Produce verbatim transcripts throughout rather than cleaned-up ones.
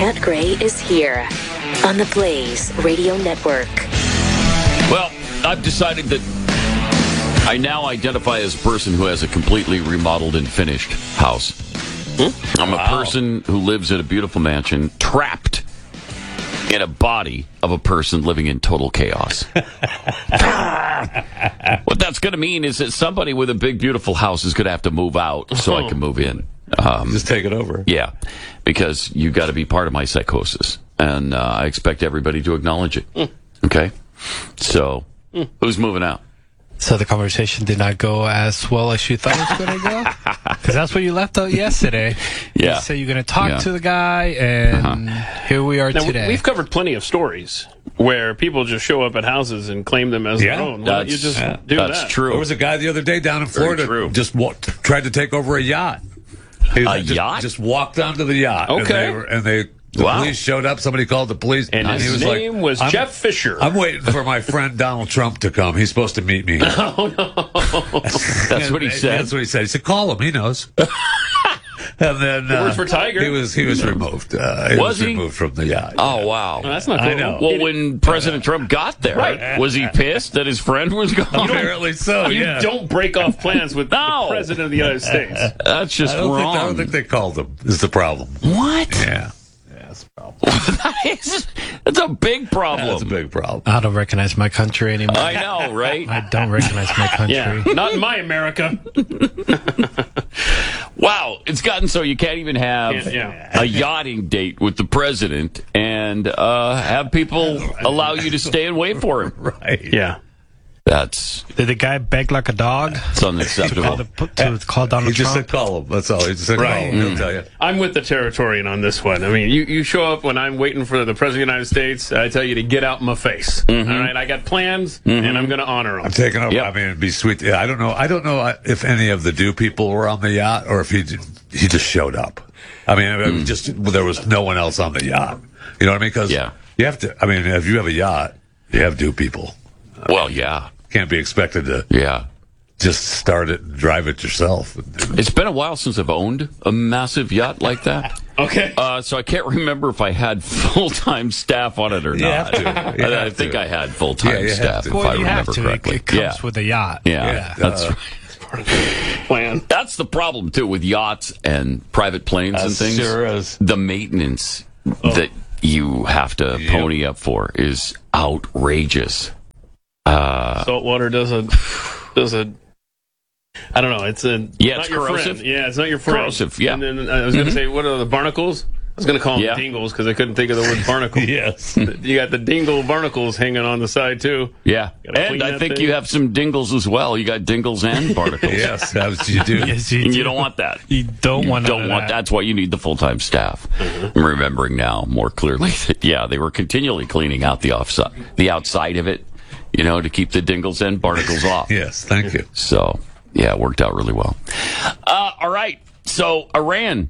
Pat Gray is here on the Blaze Radio Network. Well, I've decided that I now identify as a person who has a completely remodeled and finished house. Hmm? I'm wow. a person who lives in a beautiful mansion, trapped in a body of a person living in total chaos. What that's going to mean is that somebody with a big, beautiful house is going to have to move out so I can move in. Um, Just take it over. Yeah, because you got to be part of my psychosis, and uh, I expect everybody to acknowledge it. Mm. Okay? So, mm. who's moving out? So the conversation did not go as well as you thought it was going to go? Because that's what you left out yesterday. Yeah. You said you're going to talk yeah. to the guy, and uh-huh. here we are now, today. We've covered plenty of stories where people just show up at houses and claim them as yeah, their own. Why don't you just yeah, do that's that? true. There was a guy the other day down in Florida just wa- tried to take over a yacht. He a just, yacht? Just walked onto the yacht. Okay. And they, were, and they the wow. police showed up. Somebody called the police. And, and his he was name like, was I'm, Jeff Fisher. I'm waiting for my friend Donald Trump to come. He's supposed to meet me. Oh, no. That's what he said? That's what he said. He said, call him. He knows. And then uh, works for Tiger. He was he was removed. Uh, he was, was he? removed from the yacht. Oh wow, well, that's not cool. I know. Well, when President Trump got there, right. was he pissed that his friend was gone? Apparently so. You yeah. don't break off plans with no. the President of the United States. That's just I don't wrong. Think, I don't think they called him. Is the problem? What? Yeah. That's a problem. that is, that's a big problem. That's a big problem. I don't recognize my country anymore. I know, right? I don't recognize my country. Yeah, not in my America. Wow, it's gotten so you can't even have Can't, yeah. a yachting date with the president and uh, have people allow you to stay and wait for him. Right. Yeah. That's Did the guy beg like a dog? it's unacceptable. to, call the, to call Donald He just Trump? said call him. That's all. He just said Right. call him. He'll tell you. I'm with the Territorian on this one. I mean, you, you show up when I'm waiting for the President of the United States, I tell you to get out my face. Mm-hmm. All right? I got plans, Mm-hmm. and I'm going to honor them. I'm taking over. Yep. I mean, it'd be sweet. Yeah, I don't know. I don't know if any of the do people were on the yacht or if he he just showed up. I mean, mm. just there was no one else on the yacht. You know what I mean? Because yeah. you have to. I mean, if you have a yacht, you have do people. Well, yeah. Can't be expected to Yeah. just start it and drive it yourself. It's been a while since I've owned a massive yacht like that. Okay. Uh, so I can't remember if I had full-time staff on it or You not. have to. You I, I have think to. I had full-time Yeah, you have staff, to. if Well, I you have remember to. correctly. It comes yeah. with a yacht. Yeah, Yeah. that's Uh, right. Plan. That's the problem, too, with yachts and private planes and As things. sure as- The maintenance that you have to Yep. pony up for is outrageous. Uh, Saltwater does a does a. I don't know. It's a Yeah, not it's your corrosive. friend. Yeah, it's not your friend. Corrosive, yeah. And then I was going to Mhm. say, what are the barnacles? I was going to call them Yeah. dingles because I couldn't think of the word barnacle. Yes. You got the dingle barnacles hanging on the side too. yeah. Gotta And clean I that think thing. you have some dingles as well. You got dingles and barnacles. Yes, that's you do. Yes, you, And do. you don't want that. You don't want. don't none of want that. that's why you need the full-time staff. Mm-hmm. I'm remembering now more clearly that yeah, they were continually cleaning out the offside, the outside of it, you know, to keep the dingles and barnacles off. Yes, thank you. So yeah, it worked out really well. Uh, all right, so Iran.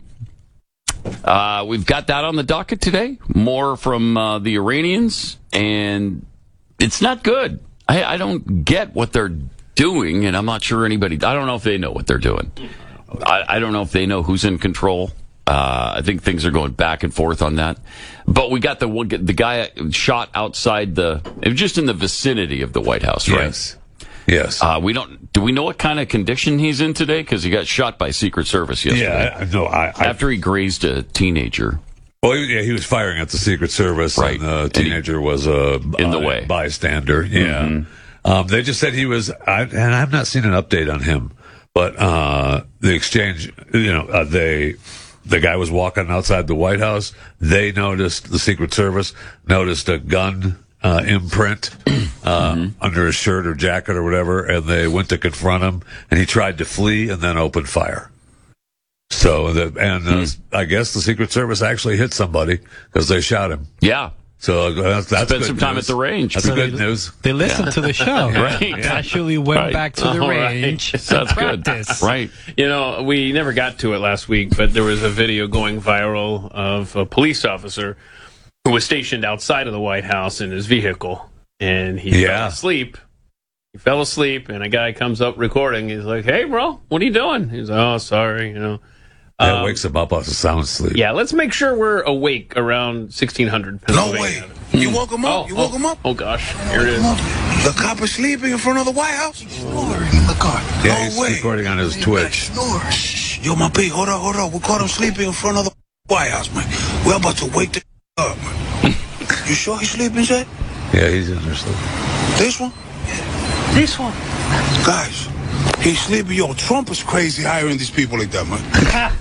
Uh, we've got that on the docket today. More from uh, the Iranians, and it's not good. I, I don't get what they're doing, and I'm not sure anybody. I don't know if they know what they're doing. I, I don't know if they know who's in control. Uh, I think things are going back and forth on that. But we got the one, the guy shot outside the, it was just in the vicinity of the White House, right? Yes. Yes. Uh, we don't. Do we know what kind of condition he's in today? Because he got shot by Secret Service yesterday. yeah, I, no, I, I After he grazed a teenager. Well, he- yeah, he was firing at the Secret Service, Right. and the And he- teenager was a In the uh, way. bystander. Yeah, Mm-hmm. um, they just said he was, I, and I've not seen an update on him, but uh, the exchange, you know, uh, they. The guy was walking outside the White House. They noticed, the Secret Service noticed a gun uh, imprint uh, Mm-hmm. under his shirt or jacket or whatever, and they went to confront him, and he tried to flee and then opened fire. So, the, and uh, Hmm. I guess the Secret Service actually hit somebody because they shot him. Yeah. So uh, that's, that's Spent good some time news. at the range. That's So good they- news. They listened to the show. Right. They actually went Right. back to the All right. range. That's good. Practice. Right. You know, we never got to it last week, but there was a video going viral of a police officer who was stationed outside of the White House in his vehicle, and he Yeah. fell asleep. He fell asleep, and a guy comes up recording. He's like, "Hey, bro, what are you doing?" He's like, "Oh, sorry, you know." That Um, wakes him up out of sound sleep. Yeah, let's make sure we're awake around sixteen hundred No Pennsylvania. way. You woke him up? Oh, you woke oh, him up? Oh, gosh. Here it is. The cop is sleeping in front of the White House? In the car. Yeah, no he's way. recording on his Twitch. Shh. Yo, my P, hold up, hold up. We caught him sleeping in front of the White House, man. We're about to wake the up, man. You sure he's sleeping, Jay? Yeah, he's in there sleeping. This one? This one. Guys, he's sleeping. Yo, Trump is crazy hiring these people like that, man.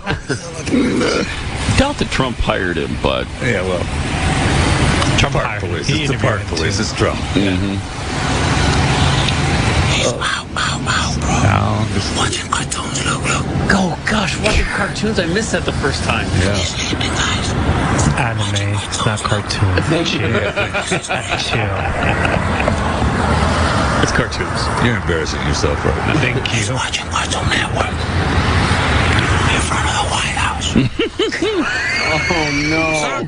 Doubt that Trump hired him, but Yeah, well, Trump park hired- police. he It's the park interviewed him, police. too. It's Trump. He's ow, ow, ow, bro. Now, just- Watching cartoons. Look, look. Oh, gosh. Watching cartoons. I missed that the first time. yeah. He's sleeping, guys. It's anime. It's not cartoon. Chill. It's cartoons. You're embarrassing yourself right now. Thank He's you. watching Cartoon Network. In front of the White House. Oh, no.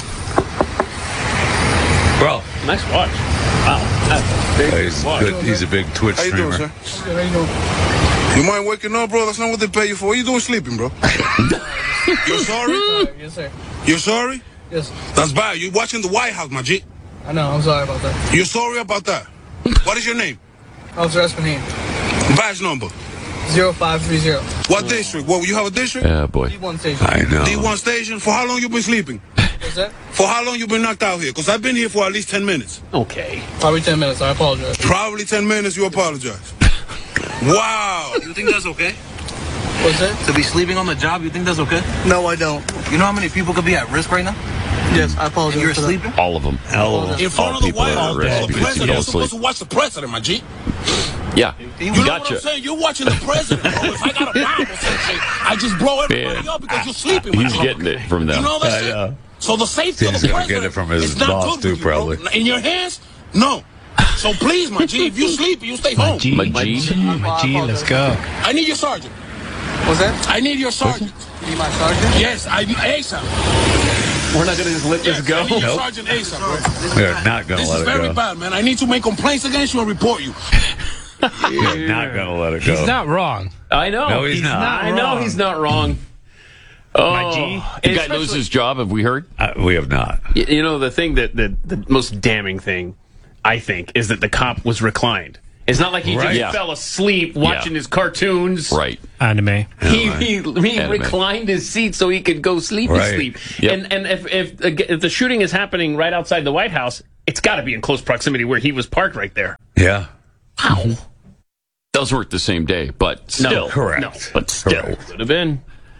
Bro, Nice watch. Wow. That's a big he's watch. good. He's a big Twitch How you doing, streamer. sir? How you doing? You mind waking up, bro? That's not what they pay you for. What you doing sleeping, bro? You're sorry? Yes, sir. You're sorry? Yes. That's bad. You're watching the White House, my G. I know. I'm sorry about that. You're sorry about that. What is your name? Officer Espanine. Badge number. zero five three zero. What district? What, you have a district? yeah, boy. D one station. I know. D one station. For how long you been sleeping? What's that? For how long you been knocked out here? Because I've been here for at least ten minutes. Okay. Probably ten minutes. I apologize. Probably ten minutes, you apologize. Wow. You think that's okay? What's that? To be sleeping on the job, you think that's okay? No, I don't. You know how many people could be at risk right now? Yes, I apologize. And you're for that. sleeping? All of them. All of them. In front All of the people White are House, at risk bro. The because you president, don't you're supposed sleep. to watch the president, my G. Yeah, You know what I'm gotcha. saying? You're watching the president, bro. If I got a bomb or something, I just blow everybody Man. up because you're sleeping. my He's G. getting it from them. You know that I shit? know. So the safety He's of the gonna president get it from his is not boss good too, with you, bro. probably. In your hands? No. So please, my G, if you sleep, you stay home. G, My G. my G, let's go. I need your sergeant. What's that? I need your sergeant. You need my sergeant? Yes, I need ASAP. We're not going to just let Yes, this go. I need your Nope. sergeant ASAP, bro. They're not going to This let is it very go. bad, man. I need to make complaints against you and report you. They're not going to let it go. He's not wrong. I know. No, he's not. I know wrong. he's not wrong. Oh, My G. The guy knows his job. Have we heard? Uh, we have not. Y- You know, the thing that, that the most damning thing, I think, is that the cop was reclined. It's not like he Right. just Yeah. fell asleep watching Yeah. his cartoons. Right. Anime. He, he, he Anime. reclined his seat so he could go sleep Right. and sleep. Yep. And and if, if if the shooting is happening right outside the White House, it's got to be in close proximity where he was parked right there. Yeah. Wow. Does work the same day, but still. Correct. No. But still. Correct. Could have been.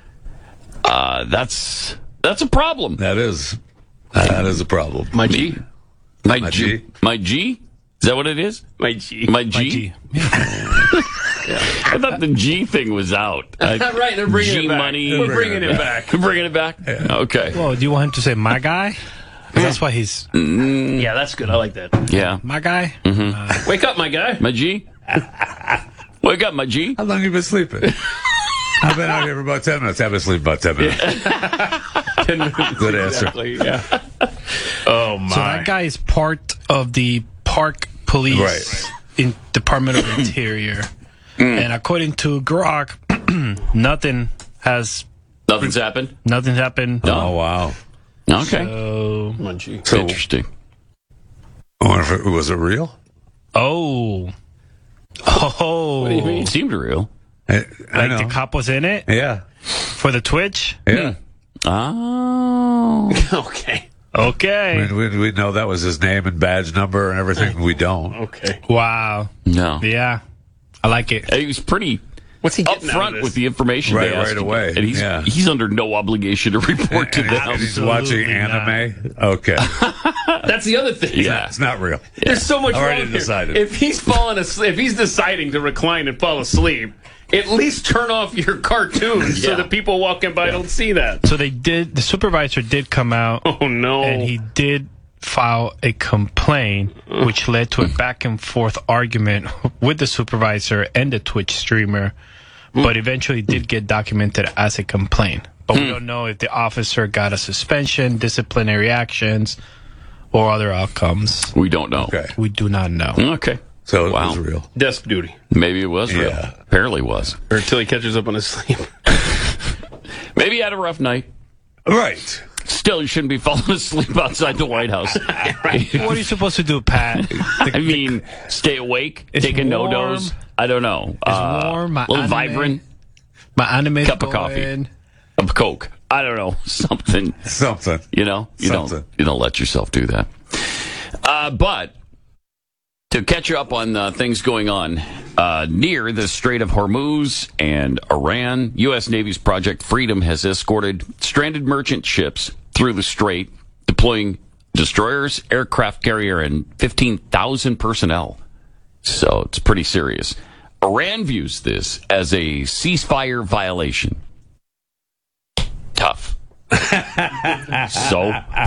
Uh, that's that's a problem. That is. That is a problem. My G. My, My G. G. My G? Is that what it is? My G. My G? My G. I thought the G thing was out. I, Right, they're bringing G it back. money. We're bringing it back. Bringing it back? Okay. Well, do you want him to say my guy? 'Cause that's why he's Yeah, that's good. I like that. Yeah. my guy. Wake up, my guy. My G? Wake up, my G. How long you been sleeping? I've been out here for about ten minutes. I've been sleeping about ten minutes. Ten minutes. Good answer. Exactly, yeah. Oh, my. So that guy is part of the park police Right. in Department of Interior, and according to Grok, nothing has Nothing's happened? nothing's happened. Oh, wow. Okay. So, My G. So, Interesting. I wonder if it, was it real? oh, oh, What do you mean? It seemed real. I, I like know. the cop was in it Yeah. for the Twitch. Yeah. Oh. Okay. Okay. We, we, we know that was his name and badge number and everything. We don't. Okay. Wow. No. Yeah, I like it. He was pretty What's he getting out of upfront this? with the information Right- they asked right him. away, And he's, yeah. he's under no obligation to report to And, he- them. and he's Absolutely watching anime. Okay. That's the other thing. Yeah. It's not real. There's so much Already wrong here. decided. If he's falling asleep, if he's deciding to recline and fall asleep, at least turn off your cartoons so Yeah. that people walking by don't see that. So they did. The supervisor did come out, Oh no! and he did file a complaint, which led to a back and forth argument with the supervisor and the Twitch streamer, but eventually did get documented as a complaint. But we don't know if the officer got a suspension, disciplinary actions, or other outcomes. We don't know. Okay. We do not know. Okay. So it Wow. was real. Desk duty, Maybe it was real. Yeah. Apparently was. or until he catches up on his sleep. Maybe he had a rough night. Right. Still, you shouldn't be falling asleep outside the White House. What are you supposed to do, Pat? I mean, stay awake, It's take a no warm. dose. I don't know. It's warm. My A little anime- vibrant. My anime Cup of coffee. Of Coke. I don't know. Something. Something. You know, you Something. don't you don't let yourself do that. Uh, but to catch you up on uh, things going on uh, near the Strait of Hormuz and Iran, U S. Navy's Project Freedom has escorted stranded merchant ships through the strait, deploying destroyers, aircraft carrier, and fifteen thousand personnel. So it's pretty serious. Iran views this as a ceasefire violation. Tough. so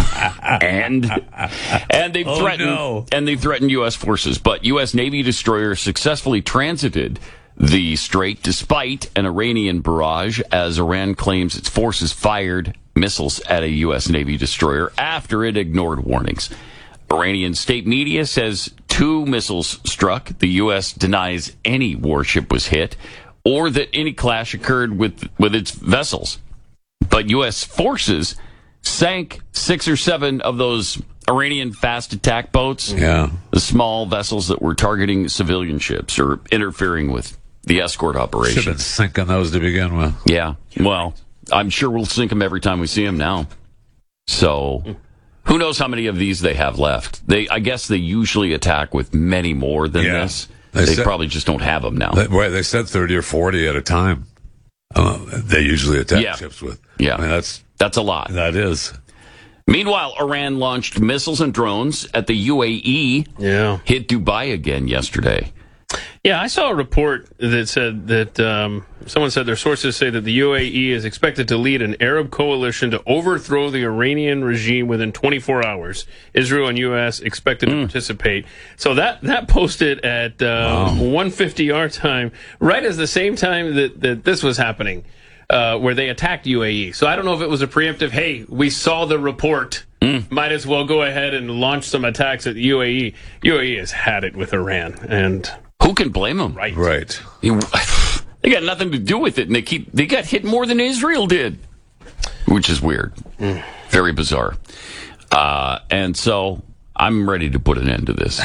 and and they've Oh, threatened no. and they threatened U S forces, but U S. Navy destroyers successfully transited the strait despite an Iranian barrage, as Iran claims its forces fired missiles at a U S. Navy destroyer after it ignored warnings. Iranian state media says two missiles struck. The U S denies any warship was hit or that any clash occurred with with its vessels. But U S forces sank six or seven of those Iranian fast attack boats, Yeah. the small vessels that were targeting civilian ships or interfering with the escort Should operation. have been sinking those to begin with. Yeah, well, I'm sure we'll sink them every time we see them now. So, who knows how many of these they have left? They, I guess they usually attack with many more than Yeah. this. They They, said- probably just don't have them now. They, right, they said thirty or forty at a time. Uh, they usually attack Yeah. ships with. Yeah. I mean, that's That's a lot. that is. Meanwhile, Iran launched missiles and drones at the U A E, Yeah. hit Dubai again yesterday. Yeah, I saw a report that said that um, someone said their sources say that the U A E is expected to lead an Arab coalition to overthrow the Iranian regime within twenty-four hours. Israel and U S expected to participate. So that that posted at um, one fifty our time, right as the same time that, that this was happening, uh, where they attacked U A E. So I don't know if it was a preemptive, hey, we saw the report, might as well go ahead and launch some attacks at the U A E. U A E has had it with Iran, and... Who can blame them? Right. Right. They got nothing to do with it, and they keep they got hit more than Israel did, which is weird, very bizarre. Uh, and so I'm ready to put an end to this.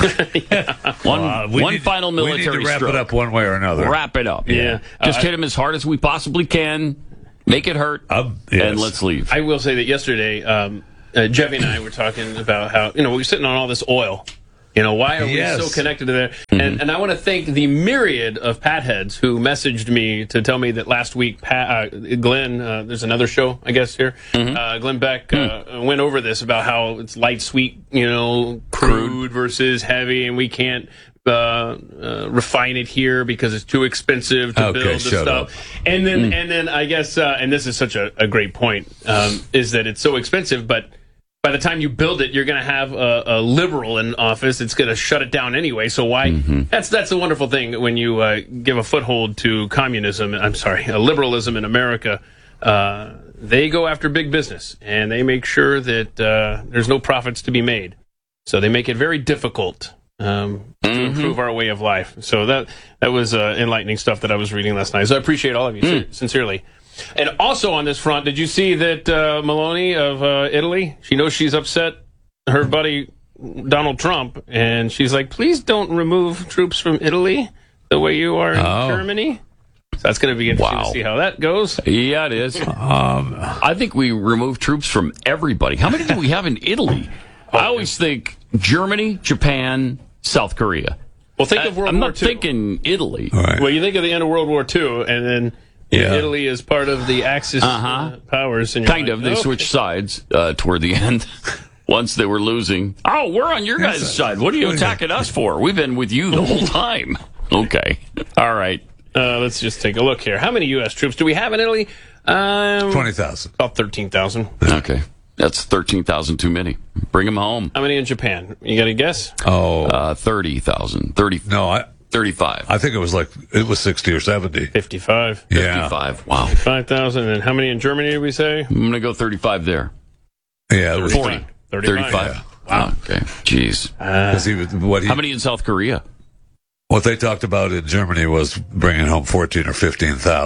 One Uh, we one need- final military We need to wrap stroke. it up one way or another. Wrap it up. Yeah. Just Uh, hit him as hard as we possibly can. Make it hurt, Um, yes. and let's leave. I will say that yesterday, um, uh, Jevy and I were talking about how, you know, we're sitting on all this oil. You know, why are Yes. we so connected to that? And, and I want to thank the myriad of Pat heads who messaged me to tell me that last week, Pat, uh, Glenn, uh, there's another show, I guess, here. Uh, Glenn Beck uh, went over this about how it's light, sweet, you know, crude, versus heavy, and we can't uh, uh, refine it here because it's too expensive to Okay, build the shut stuff. up. And then, and then I guess, uh, and this is such a, a great point, um, is that it's so expensive, but by the time you build it, you're going to have a, a liberal in office. It's going to shut it down anyway. So why? That's that's the wonderful thing when you uh, give a foothold to communism. I'm sorry, uh, liberalism in America. Uh, they go after big business and they make sure that uh, there's no profits to be made. So they make it very difficult um, to improve our way of life. So that that was uh, enlightening stuff that I was reading last night. So I appreciate all of you sin- sincerely. And also on this front, did you see that uh, Meloni of uh, Italy? She knows she's upset her buddy Donald Trump, and she's like, "Please don't remove troops from Italy the way you are in Oh. Germany." So that's going to be interesting Wow. to see how that goes. Yeah, it is. Um, I think we remove troops from everybody. How many do we have in Italy? I always think Germany, Japan, South Korea. Well, think of World I'm War not Two. thinking Italy. All right. Well, you think of the end of World War Two, and then Yeah. Italy is part of the Axis Uh-huh. uh, powers. And you're Kind like, of. They okay. switched sides uh, toward the end. Once they were losing. Oh, we're on your guys' side. What are you attacking us for? We've been with you the whole time. Okay. All right. Uh, let's just take a look here. How many U S troops do we have in Italy? Um, twenty thousand. About thirteen thousand. Okay. That's thirteen thousand too many. Bring them home. How many in Japan? You got a guess? Oh, Uh, thirty thousand. thirty, no, I thirty-five. I think it was like, it was sixty or seventy. fifty-five. Yeah. fifty-five. Wow. five thousand. And how many in Germany did we say? I'm going to go thirty-five there. Yeah, it was forty. thirty-five. thirty-five. Wow. Okay. Jeez. Because he was, what he, How many in South Korea? what they talked about in Germany was bringing home fourteen or fifteen thousand.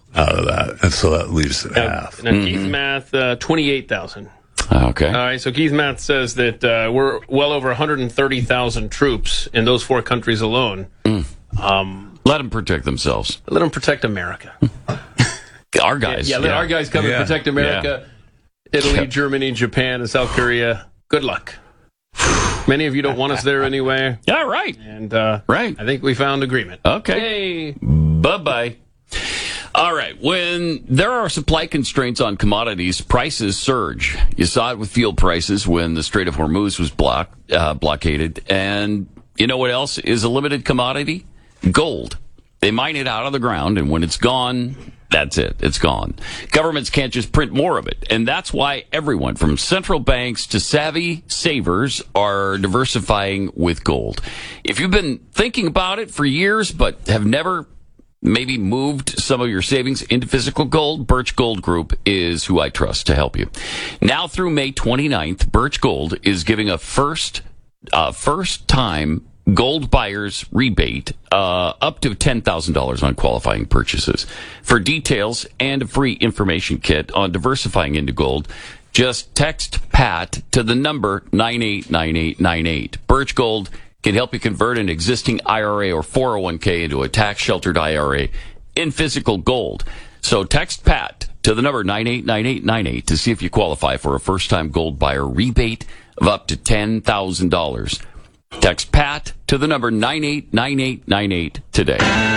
out of that, and so that leaves Now, half. now Keith's math, uh, twenty-eight thousand. Okay. All right, so Keith's math says that uh, we're well over one hundred thirty thousand troops in those four countries alone. Mm. Um, Let them protect themselves. let them protect America. Our guys. Yeah, let our guys come Yeah. and protect America. Italy, Germany, Japan, and South Korea. Good luck. Many of you don't want us there anyway. Yeah, right. And uh, Right. I think we found agreement. Okay. Yay. Bye-bye. All right. When there are supply constraints on commodities, prices surge. You saw it with fuel prices when the Strait of Hormuz was blocked, uh, blockaded. And you know what else is a limited commodity? Gold. They mine it out of the ground, and when it's gone, that's it. It's gone. Governments can't just print more of it. And that's why everyone from central banks to savvy savers are diversifying with gold. If you've been thinking about it for years but have never maybe moved some of your savings into physical gold, Birch Gold Group is who I trust to help you. Now through May twenty-ninth, Birch Gold is giving a first, uh, first time gold buyers rebate, uh, up to ten thousand dollars on qualifying purchases. For details and a free information kit on diversifying into gold, just text PAT to the number nine eight nine eight nine eight. Birch Gold can help you convert an existing I R A or four oh one k into a tax-sheltered I R A in physical gold. So text PAT to the number nine eight nine eight nine eight to see if you qualify for a first-time gold buyer rebate of up to ten thousand dollars. Text PAT to the number nine eight nine eight nine eight today.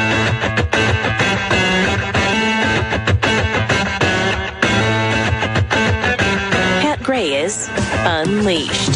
Pat Gray is Unleashed.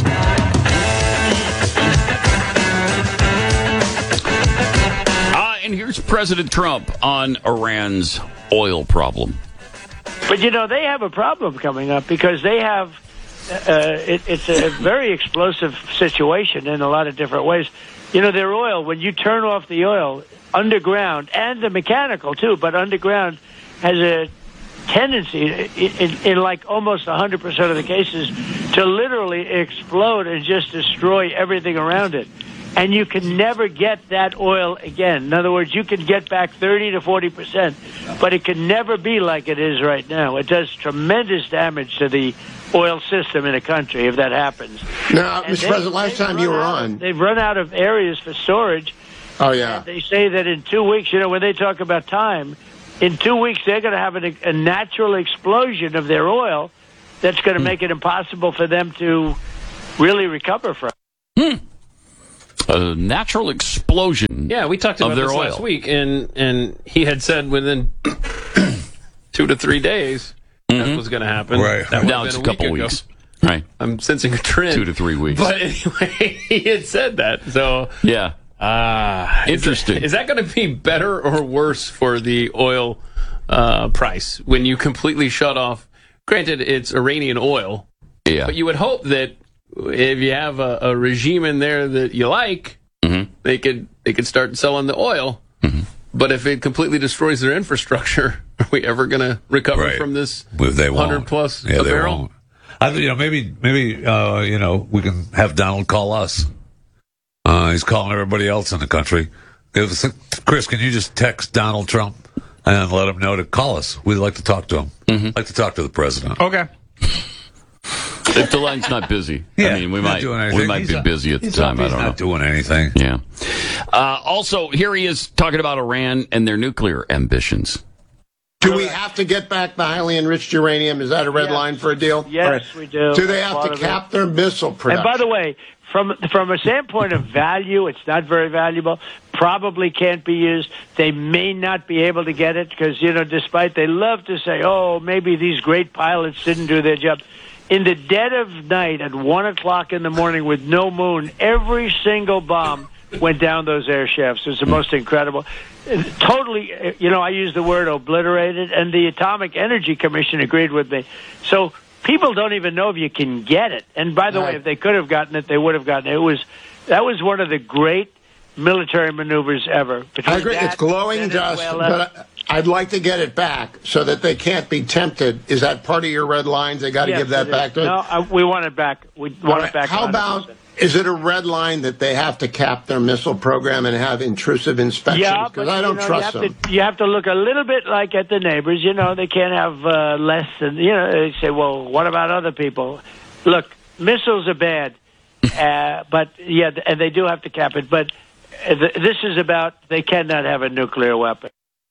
Ah, and here's President Trump on Iran's oil problem. But, you know, they have a problem coming up because they have, uh, it, it's a very explosive situation in a lot of different ways. You know, their oil, when you turn off the oil underground, and the mechanical too, but underground has a tendency, in, in, in like almost one hundred percent of the cases, to literally explode and just destroy everything around it. And you can never get that oil again. In other words, you can get back thirty to forty percent, but it can never be like it is right now. It does tremendous damage to the oil system in a country if that happens. Now, And Mister they- President, last they've time you run were out on. of- They've run out of areas for storage. Oh, yeah. And they say that in two weeks, you know, when they talk about time, in two weeks they're going to have a, a natural explosion of their oil that's going to make it impossible for them to really recover from. Hmm. A natural explosion. Yeah, we talked of about their this oil. last week, and and he had said within two to three days that was going to happen. Right. That would Now have it's a been week couple ago. weeks. Right. I'm sensing a trend. Two to three weeks. But anyway, he had said that. So, Yeah. ah, Interesting. Is that, that going to be better or worse for the oil uh, price when you completely shut off? Granted, it's Iranian oil, Yeah. but you would hope that if you have a, a regime in there that you like, Mhm. they could they could start selling the oil. Mm-hmm. But if it completely destroys their infrastructure, are we ever going to recover Right. from this Well, they won't. hundred plus Yeah, a they barrel? won't. I, you know, maybe, maybe, uh, you know, we can have Donald call us. Uh, he's calling everybody else in the country. If it's- Chris, can you just text Donald Trump and let him know to call us? We'd like to talk to him. Mm-hmm. Like to talk to the president. Okay. If the line's not busy. Yeah, I mean, we not might doing we anything. might He's be not- busy at the he's time. not- I he's don't not know. doing anything. Yeah. Uh, also, here he is talking about Iran and their nuclear ambitions. Do we have to get back the highly enriched uranium? Is that a red Yes. line for a deal? Yes, All right. we do. Do they That's have part to of it. cap their missile production? And by the way, from from a standpoint of value, it's not very valuable. Probably can't be used. They may not be able to get it because, you know, despite they love to say, oh, maybe these great pilots didn't do their job. In the dead of night at one o'clock in the morning with no moon, every single bomb went down those air shafts. It's the most incredible. Totally, you know, I use the word obliterated, and the Atomic Energy Commission agreed with me. So people don't even know if you can get it. And by the Right. way, if they could have gotten it, they would have gotten it. It was that was one of the great military maneuvers ever. Between I agree. that, It's glowing dust, Venezuela, but I'd like to get it back so that they can't be tempted. Is that part of your red lines? They got to Yes, give that it back is. to No, I, we want it back. We want it back. How one hundred percent. about, is it a red line that they have to cap their missile program and have intrusive inspections? Yeah, Because but I don't you know, trust you them. have To, you have to look a little bit like at the neighbors. You know, they can't have uh, less than, you know, they say, well, what about other people? Look, missiles are bad, uh, but, yeah, and they do have to cap it. But uh, th- this is about they cannot have a nuclear weapon.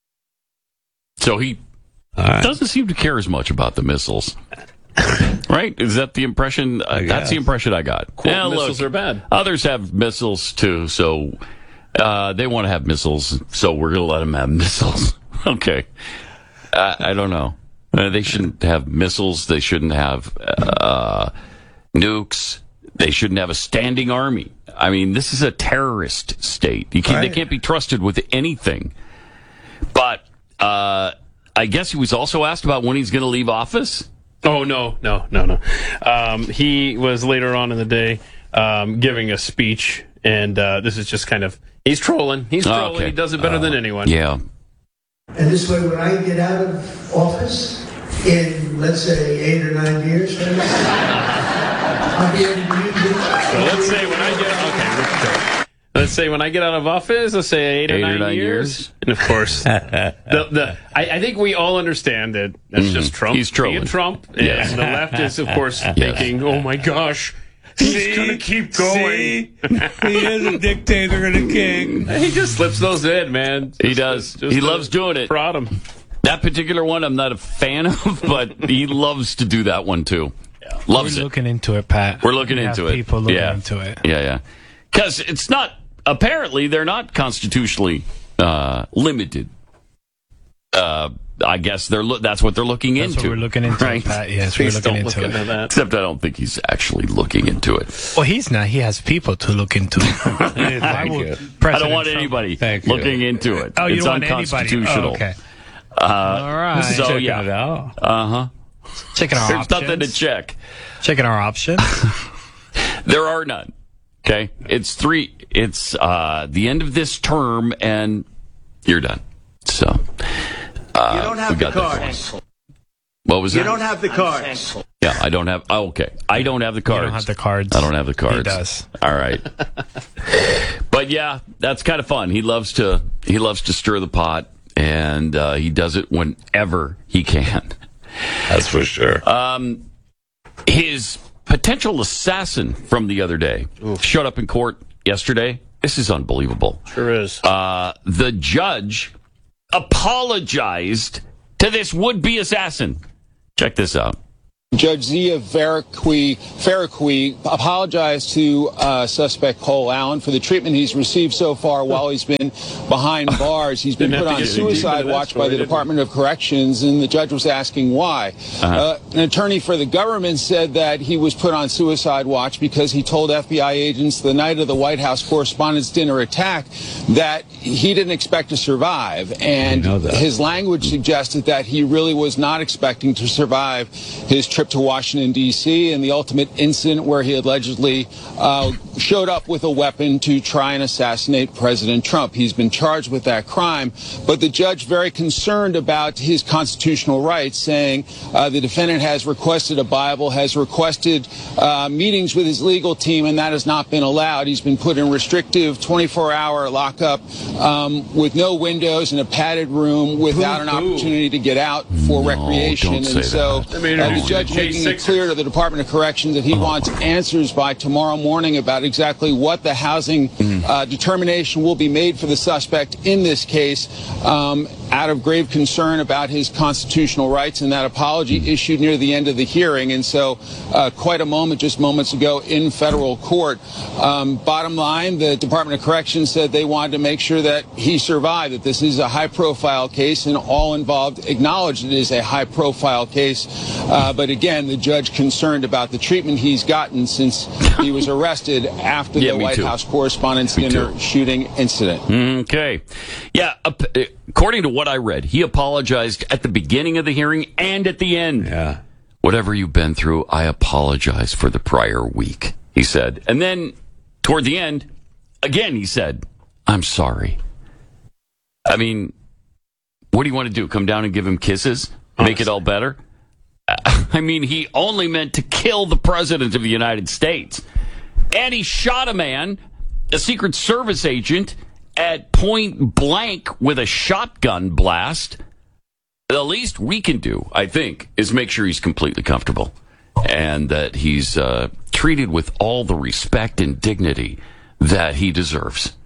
So he right. doesn't seem to care as much about the missiles. Right? Is that the impression? Uh, that's the impression I got. Quote, Yeah, missiles look, are bad. Others have missiles too, so uh, they want to have missiles, so we're going to let them have missiles. Okay. I, I don't know. Uh, they shouldn't have missiles. They shouldn't have uh, nukes. They shouldn't have a standing army. I mean, this is a terrorist state. You can't, Right. They can't be trusted with anything. But uh, I guess he was also asked about when he's going to leave office. Oh, no, no, no, no. Um, he was later on in the day um, giving a speech, and uh, this is just kind of, he's trolling. He's trolling. Okay. He does it better Uh, than anyone. Yeah. And this way, when I get out of office in, let's say, eight or nine years, from now, I'll be able to use it. So let's say when I get okay, let's say when I get out of office, let's say eight, Eight or, or nine nine years. years. And of course, the, the I, I think we all understand that that's just Trump. He's trolling. being Trump, Yes. and the left is, of course, thinking, "Oh my gosh, he's gonna keep going." He is a dictator and a king. He just slips those in, man. He Just does. to- just He to loves doing it. Prod him. That particular one, I'm not a fan of, but he loves to do that one too. Loves We're it. looking into it, Pat. We're looking We into have it. People looking yeah. into it. Yeah, yeah. Because it's not. Apparently, they're not constitutionally uh, limited. Uh, I guess they're. Lo- that's what they're looking That's into. what we're looking into, right? Pat. Yes, Please we're looking don't look into it. into that. Except I don't think he's actually looking into it. Well, he's not. He has people to look into it. Why Thank would you. I don't President want Trump- anybody Thank you. looking into it. Oh, you it's don't want anybody. unconstitutional. Oh, okay. Uh, All right. So Checking yeah. it out. Uh huh. Checking our There's options. nothing to check. Checking our options. There are none. Okay, it's three. It's uh, the end of this term, and you're done. So uh, You don't have we the got that. cards. What was You that? don't have the cards. Yeah, I don't have. Oh, okay, I don't have the cards. You don't have the cards. I don't have the cards. He does. All right. But yeah, that's kind of fun. He loves to. He loves to stir the pot, and uh, he does it whenever he can. That's for sure. Um, his potential assassin from the other day showed up in court yesterday. This is unbelievable. Sure is. Uh, the judge apologized to this would-be assassin. Check this out. Judge Zia Faraqui, Faraqui apologized to uh, suspect Cole Allen for the treatment he's received so far while he's been behind bars. He's been Didn't put have to on get too deep suicide into that watch story, by the did he? Department of Corrections, and the judge was asking why. Uh-huh. Uh, an attorney for the government said that he was put on suicide watch because he told F B I agents the night of the White House Correspondents' Dinner attack that he didn't expect to survive, and know that. his language suggested that he really was not expecting to survive his trip to Washington, D C, and the ultimate incident where he allegedly uh, showed up with a weapon to try and assassinate President Trump. He's been charged with that crime, but the judge very concerned about his constitutional rights, saying uh, the defendant has requested a Bible, has requested uh, meetings with his legal team, and that has not been allowed. He's been put in restrictive twenty-four hour lockup um, with no windows in a padded room without an opportunity to get out for No, recreation. don't say And so that. I mean, uh, the oh, judge J making it Sixers. clear to the Department of Corrections that he wants answers by tomorrow morning about exactly what the housing uh, determination will be made for the suspect in this case, um, out of grave concern about his constitutional rights, and that apology issued near the end of the hearing. And so uh, quite a moment just moments ago in federal court. Um, bottom line, the Department of Corrections said they wanted to make sure that he survived, that this is a high-profile case, and all involved acknowledged it is a high-profile case. Uh, but again, the judge concerned about the treatment he's gotten since he was arrested after Yeah, the me White too. House Correspondents' Me Dinner too. shooting incident. Okay. Yeah, ap- according to what I read, he apologized at the beginning of the hearing and at the end. Yeah. Whatever you've been through, I apologize for the prior week, he said. And then toward the end, again, he said, I'm sorry. I mean, What do you want to do? Come down and give him kisses? Make it all better? I mean, he only meant to kill the president of the United States. And he shot a man, a Secret Service agent, at point blank with a shotgun blast. The least we can do, I think, is make sure he's completely comfortable and that he's uh, treated with all the respect and dignity that he deserves.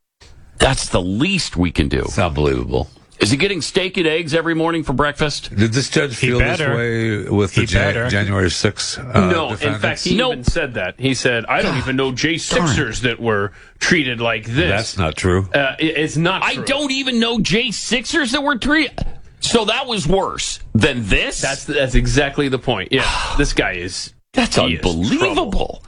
That's the least we can do. It's unbelievable. Is he getting steak and eggs every morning for breakfast? Did this judge feel this way with the Jan- January sixth uh, No, defendants? in fact, he Nope. even said that. He said, I don't even know J sixers that were treated like this. That's not true. Uh, it- it's not I true. don't even know J sixers that were treated. So that was worse than this? That's that's exactly the point. Yeah, this guy is... That's he is unbelievable.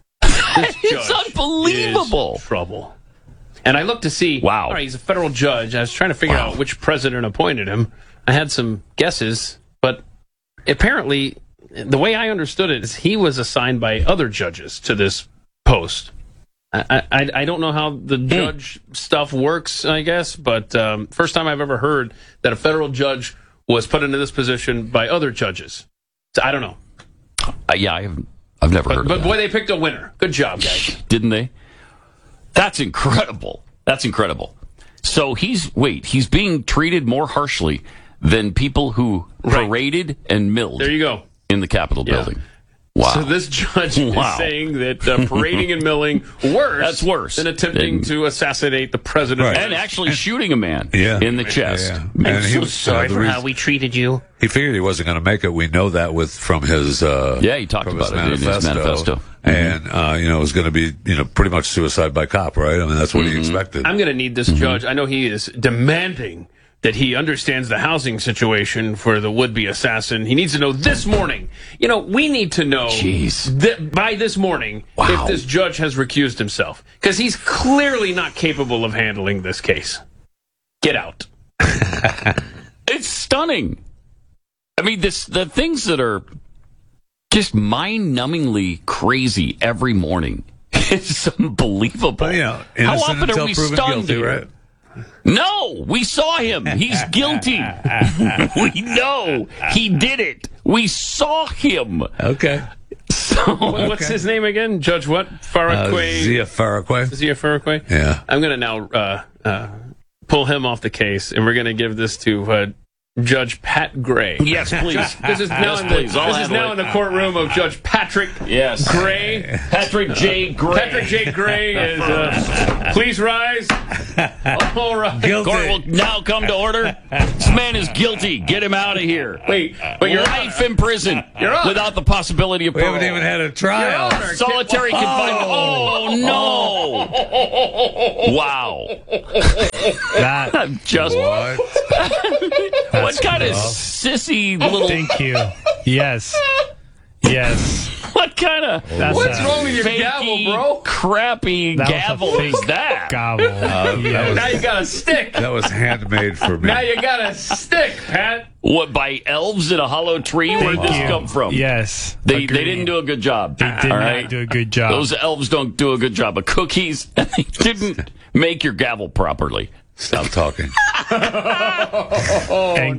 This It's judge unbelievable. is trouble. And I looked to see, Wow. all right, he's a federal judge. I was trying to figure Wow. out which president appointed him. I had some guesses, but apparently, the way I understood it is he was assigned by other judges to this post. I, I, I don't know how the judge stuff works, I guess, but um, first time I've ever heard that a federal judge was put into this position by other judges. So I don't know. Uh, yeah, I haven't, I've never But, heard but of that. boy, they picked a winner. Good job, guys. Didn't they? That's incredible. That's incredible. So he's, wait, he's being treated more harshly than people who Right. paraded and milled There you go. in the Capitol Yeah. building. Wow. So this judge Wow. is saying that uh, parading and milling worse. That's worse than attempting than- to assassinate the president. Right. and actually shooting a man Yeah. in the chest. Yeah. I'm And he so was, uh, sorry the for reason- how we treated you. He figured he wasn't going to make it. We know that with from his uh, Yeah, he talked from about his it in his manifesto. Mm-hmm. And uh, you know, it was going to be you know pretty much suicide by cop, right? I mean, that's what Mm-hmm. he expected. I'm going to need this judge. I know he is demanding that he understands the housing situation for the would-be assassin. He needs to know this morning. You know, we need to know Jeez. th- by this morning Wow. if this judge has recused himself. Because he's clearly not capable of handling this case. Get out. It's stunning. I mean, this the things that are just mind-numbingly crazy every morning. It's unbelievable. But, you know, How innocent often are until we proven stunned guilty, here? right? No, we saw him. He's guilty. We know he did it. We saw him. Okay. So, What's his name again? Judge what? Uh, Farakwe? Zia Farakwe. Zia Farakwe? Yeah. I'm going to now uh, uh, pull him off the case, and we're going to give this to uh, Judge Pat Gray. yes, please. This is now, Yes, in, the, please. I'll this is handle now it. in the courtroom of Judge Patrick Yes. Gray. Patrick J. Gray. Patrick J. Gray is. Uh, please rise. All right. Guilty. Court will now come to order. This man is guilty. Get him out of here. Wait, but you're Life in prison Your Honor. without the possibility of We parole. haven't even had a trial. Your Honor. Solitary confinement. Oh, no. Wow. That. I'm just. What? What kind of tough. sissy little. Thank you. Yes. Yes. What kind of. That's What's a, wrong with your fakey, gavel, bro? crappy that was a gavel fake is that? Gavel. that Yes. Now you got a stick. That was handmade for me. Now you got a stick, Pat. What, by elves in a hollow tree? Where'd Thank this you. come from? Yes. They, they Agreed. didn't do a good job. They did all not right? do a good job. Those elves don't do a good job of cookies, and they didn't make your gavel properly. Stop talking. And